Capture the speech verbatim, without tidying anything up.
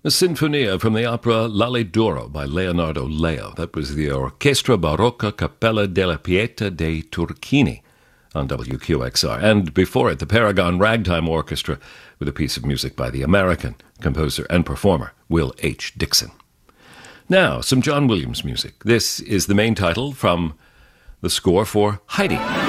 A Sinfonia from the opera L'Ale d'Oro by Leonardo Leo. That was the Orchestra Barocca Cappella della Pietà dei Turchini on W Q X R. And before it, the Paragon Ragtime Orchestra with a piece of music by the American composer and performer Will H. Dixon. Now, some John Williams music. This is the main title from the score for Heidi.